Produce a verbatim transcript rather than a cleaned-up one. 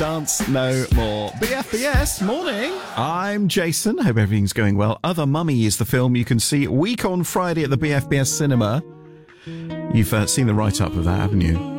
Dance No More. B F B S, morning. I'm Jason. Hope everything's going well. Other Mummy is the film you can see week on Friday at the B F B S cinema. You've uh, seen the write-up of that, haven't you?